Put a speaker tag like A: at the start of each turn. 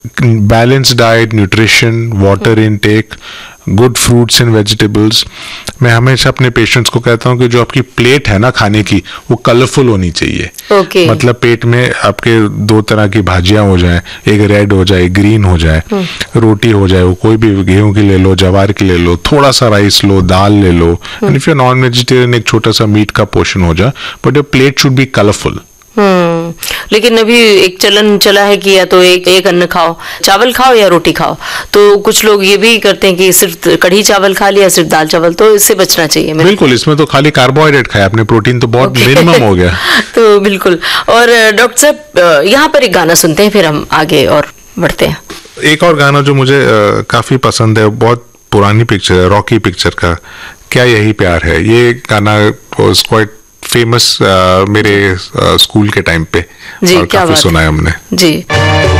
A: Balance diet, nutrition, water intake, good fruits and vegetables. मैं हमेशा अपने पेशेंट्स को कहता हूँ कि जो आपकी प्लेट है ना खाने की, वो कलरफुल होनी चाहिए। मतलब पेट में आपके 2 तरह की भाजियां हो जाए, एक रेड हो जाए, ग्रीन हो जाए, रोटी हो जाए, वो कोई भी गेहूं की ले लो, जवार की ले लो, थोड़ा सा राइस लो, दाल ले लो, and if you non vegetarian एक छोटा सा मीट का पोर्शन हो जाए, but your plate should be colourful.
B: लेकिन अभी एक चलन चला है कि या तो एक अन्न खाओ, चावल खाओ या रोटी खाओ। तो कुछ लोग ये भी करते हैं कि सिर्फ कढ़ी चावल खा लिया, सिर्फ दाल चावल, तो इससे बचना चाहिए।
A: बिल्कुल, इसमें तो खाली कार्बोहाइड्रेट खाया आपने, प्रोटीन तो बहुत मिनिमम हो गया।
B: तो बिल्कुल। और डॉक्टर साहब, यहाँ पर एक गाना सुनते हैं, फिर हम आगे और बढ़ते हैं।
A: एक और गाना जो मुझे काफी पसंद है, बहुत पुरानी पिक्चर है, रॉकी पिक्चर का, क्या यही प्यार है। ये गाना वाज क्वाइट फेमस मेरे स्कूल के टाइम पे,
B: जी,
A: और काफी सुना है हमने।
B: जी।